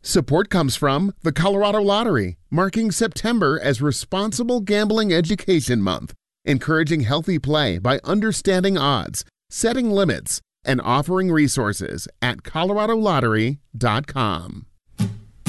Support comes from the Colorado Lottery, marking September as Responsible Gambling Education Month, encouraging healthy play by understanding odds, setting limits, and offering resources at coloradolottery.com.